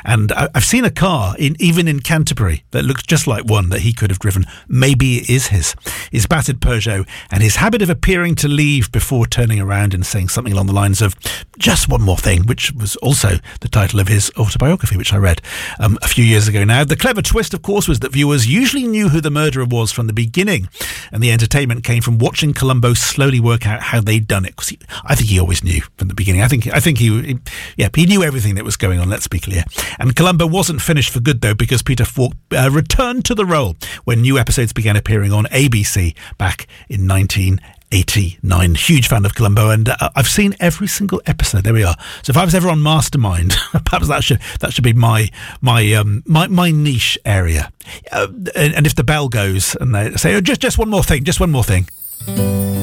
And I've seen a car, even in Canterbury, that looks just like one that he could have driven. Maybe it is his battered Peugeot, and his habit of appearing to leave before turning around and saying something along the lines of "just one more thing," which was also the title of his autobiography, which I read a few years ago now. The clever twist, of course, was that viewers usually knew who the murderer was from the beginning, and the entertainment came from watching Columbo slowly work out how they'd done it. Because I think he always knew from the beginning. I think he knew everything that was going on. Let's be clear. And Columbo wasn't finished for good though, because Peter Falk returned to the role when new episodes began appearing on ABC back in 1989. Huge fan of Columbo, and I've seen every single episode. There we are. So if I was ever on Mastermind, perhaps that should be my niche area. And if the bell goes and they say, "Oh, just one more thing,"